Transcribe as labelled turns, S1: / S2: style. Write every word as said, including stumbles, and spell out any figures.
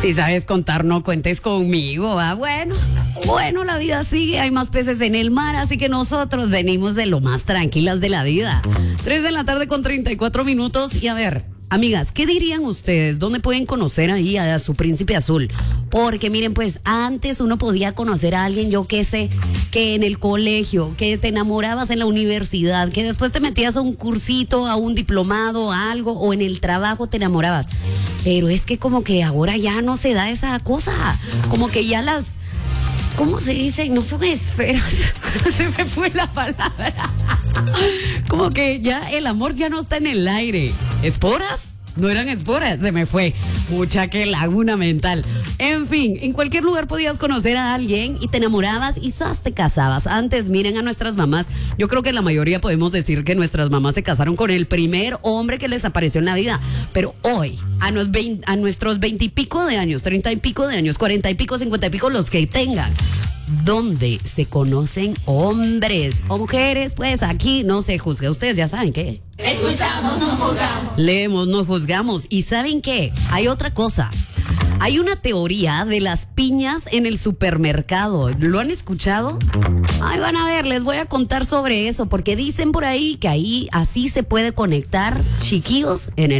S1: Si sabes contar, no cuentes conmigo, ¿va? Bueno, bueno, la vida sigue, hay más peces en el mar, así que nosotros venimos de lo más tranquilas de la vida. Tres de la tarde con treinta y cuatro minutos y a ver, amigas, ¿qué dirían ustedes? ¿Dónde pueden conocer ahí a su príncipe azul? Porque miren, pues antes uno podía conocer a alguien, yo qué sé, que en el colegio, que te enamorabas en la universidad, que después te metías a un cursito, a un diplomado, a algo, o en el trabajo te enamorabas. Pero es que como que ahora ya no se da esa cosa, como que ya las, ¿cómo se dice? No son esferas, se me fue la palabra. Como que ya el amor ya no está en el aire. ¿Esporas? No eran esporas, se me fue. Mucha que laguna mental. En fin, en cualquier lugar podías conocer a alguien y te enamorabas y ¡zas! Te casabas. Antes, miren a nuestras mamás. Yo creo que la mayoría podemos decir que nuestras mamás se casaron con el primer hombre que les apareció en la vida. Pero hoy, a, nos veinte, a nuestros veintipico de años, treinta y pico de años, cuarenta y pico, cincuenta y pico, los que tengan, ¿dónde se conocen hombres o mujeres? Pues aquí no se juzga. Ustedes ya saben qué.
S2: Escuchamos, no juzgamos.
S1: Leemos, no juzgamos. ¿Y saben qué? Hay otra cosa. Hay una teoría de las piñas en el supermercado. ¿Lo han escuchado? Ay, van a ver, les voy a contar sobre eso, porque dicen por ahí que ahí así se puede conectar chiquillos en el